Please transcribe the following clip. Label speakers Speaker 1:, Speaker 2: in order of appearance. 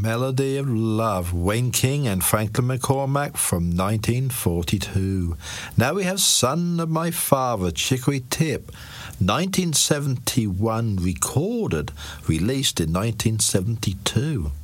Speaker 1: Melody of Love, Wayne King and Franklin McCormack from 1942. Now we have Son of My Father, Chicory Tip, 1971 recorded, released in 1972.